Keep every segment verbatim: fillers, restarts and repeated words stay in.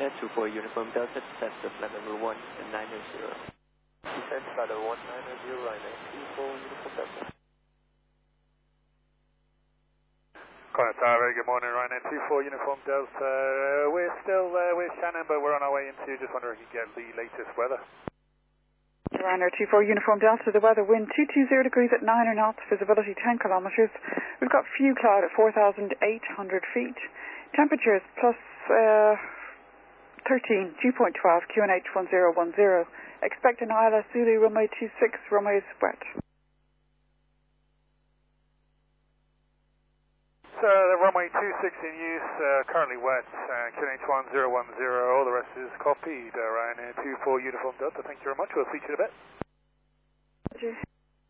Ryanair two four Uniform Delta, descent to flight level one nine zero. Descent flight level one nine zero, Ryanair two four Uniform Delta. Contact Tower, good morning, Ryanair two four Uniform Delta. Uh, we're still uh, with Shannon, but we're on our way into, just wondering if you can get the latest weather. Ryanair two four Uniform Delta, the weather wind two two zero degrees at nine knots, visibility ten kilometres. We've got few cloud at four thousand eight hundred feet. Temperatures plus uh, thirteen, dew point twelve, Q N H one zero one zero. Expect an I L S Zulu runway two six, runway is wet. So the runway two six in use, uh, currently wet, uh, Q N H one zero one zero, all the rest is copied. Uh, Ryanair two four Uniform Delta, thank you very much, we'll see you in a bit. Thank you.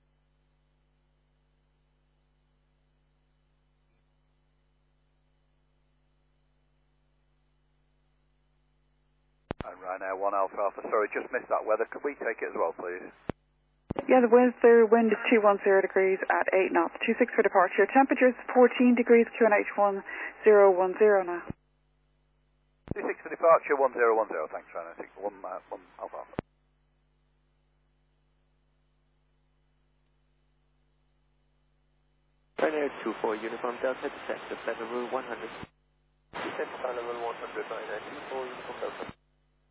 And Ryanair one Alpha Alpha, sorry, just missed that weather, could we take it as well, please? Yeah, the wind, the wind is two one zero degrees at eight knots, two six for departure. Temperatures fourteen degrees, Q N H one zero one zero now. two six for departure, one zero one zero, thanks Ryanair, one, uh, one Alpha Alpha. Ryanair two four Uniform Delta, descent to flight level one hundred. Descent to flight level one hundred, Ryanair two four Uniform Delta.